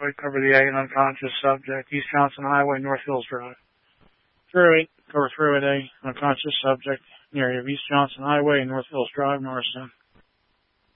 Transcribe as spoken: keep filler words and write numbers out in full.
Would cover the eight, unconscious subject, East Johnson Highway, North Hills Drive. Through eight, cover through at A, unconscious subject, area of East Johnson Highway and North Hills Drive, Norristown.